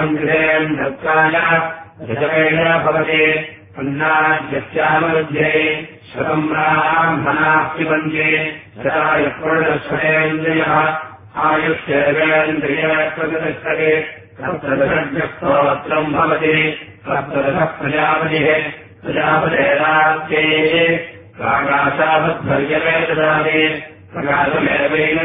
यजमेन भवति अन्नाद्यस्यामरुध्ये शतम् ब्राह्मणाः पिबन्ति यदा यत्पूर्णस्वरेन्द्रियः आयुष्येवेन्द्रिये प्रतिष्ठते तत्तदशस्तोत्रम् भवति तत्तदशः प्रजापतिः प्रजापतेरार्थे प्राकाशावद्भर्यवे ददाति प्रकाशमेवेन